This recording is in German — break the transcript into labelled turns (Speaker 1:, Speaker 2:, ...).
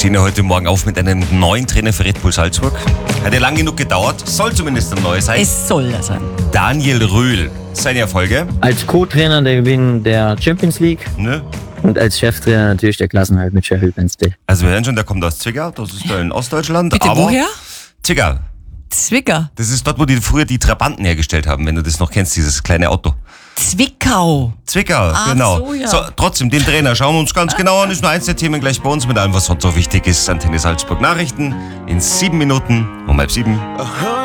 Speaker 1: stehen ja heute Morgen auf mit einem neuen Trainer für Red Bull Salzburg. Hat ja lang genug gedauert, soll zumindest ein neues sein.
Speaker 2: Es soll er sein.
Speaker 1: Daniel Röhl, seine Erfolge.
Speaker 3: Als Co-Trainer der Gewinn der Champions League
Speaker 1: Ne?
Speaker 3: und als Cheftrainer natürlich der Klassenhalt mit Sheffield Wednesday.
Speaker 1: Also wir hören schon, der kommt aus Zwickau, das ist da in Ostdeutschland.
Speaker 2: Bitte,
Speaker 1: aber
Speaker 2: woher?
Speaker 1: Zwickau.
Speaker 2: Zwickau.
Speaker 1: Das ist dort, wo die früher die Trabanten hergestellt haben, wenn du das noch kennst, dieses kleine Auto.
Speaker 2: Zwickau.
Speaker 1: Zwickau,
Speaker 2: Ach
Speaker 1: genau.
Speaker 2: so, ja.
Speaker 1: So, trotzdem, den Trainer schauen wir uns ganz genau an. Ist nur eins der Themen gleich bei uns mit allem, was sonst so wichtig ist. Antenne Salzburg Nachrichten in 7 Minuten um 6:30.